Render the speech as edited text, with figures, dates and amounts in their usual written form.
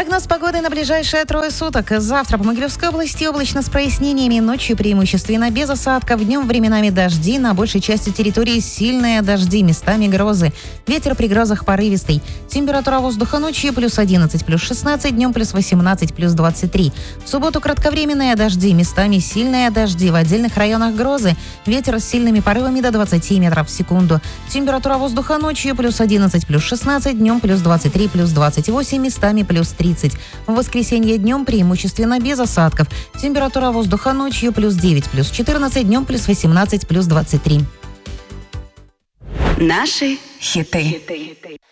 Прогноз погоды на ближайшие 3 суток. Завтра по Могилевской области облачно с прояснениями, ночью преимущественно без осадков, днем временами дожди, на большей части территории сильные дожди, местами грозы. Ветер при грозах порывистый. Температура воздуха ночью +11, +16, днем +18, +23. В субботу кратковременные дожди, местами сильные дожди, в отдельных районах грозы. Ветер с сильными порывами до 20 метров в секунду. Температура воздуха ночью +11, +16, днем +23, +28, местами +30. В воскресенье днем преимущественно без осадков. Температура воздуха ночью +9, +14, днем +18, +23. Наши хиты.